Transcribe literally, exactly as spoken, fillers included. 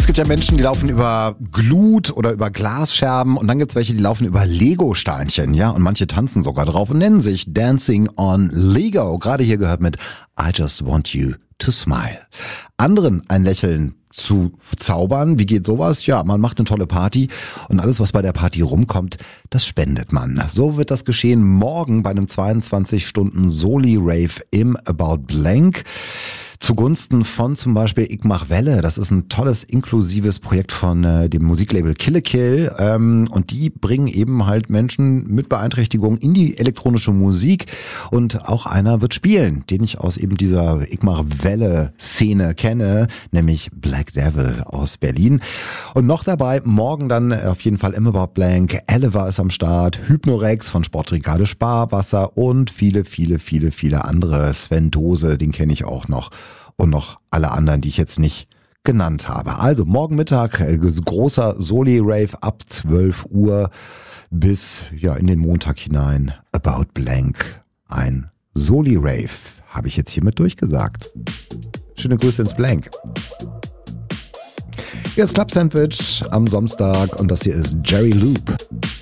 Es gibt ja Menschen, die laufen über Glut oder über Glasscherben und dann gibt's welche, die laufen über Lego-Steinchen, ja, und manche tanzen sogar drauf und nennen sich Dancing on Lego. Gerade hier gehört mit I Just Want You to Smile. Anderen ein Lächeln zu zaubern. Wie geht sowas? Ja, man macht eine tolle Party und alles, was bei der Party rumkommt, das spendet man. So wird das geschehen morgen bei einem zweiundzwanzig Stunden Soli-Rave im About Blank. Zugunsten von zum Beispiel Ich mach Welle. Das ist ein tolles, inklusives Projekt von äh, dem Musiklabel Kill a Kill. Ähm, und die bringen eben halt Menschen mit Beeinträchtigung in die elektronische Musik. Und auch einer wird spielen, den ich aus eben dieser Ich mach Welle-Szene kenne, nämlich Black Devil aus Berlin. Und noch dabei, morgen dann auf jeden Fall im About Blank. Eleva ist am Start, Hypnorex von Sportbrigade Sparwasser und viele, viele, viele, viele andere. Sven Dose, den kenne ich auch noch. Und noch alle anderen, die ich jetzt nicht genannt habe. Also morgen Mittag äh, großer Soli-Rave ab zwölf Uhr bis ja in den Montag hinein. About Blank. Ein Soli-Rave. Habe ich jetzt hiermit durchgesagt. Schöne Grüße ins Blank. Jetzt Club Sandwich am Samstag und das hier ist Jerry Loop.